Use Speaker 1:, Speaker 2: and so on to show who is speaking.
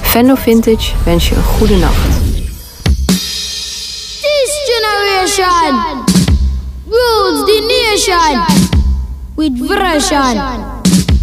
Speaker 1: Fendo Vintage wens je een goede nacht.
Speaker 2: This generation rules the nation with version.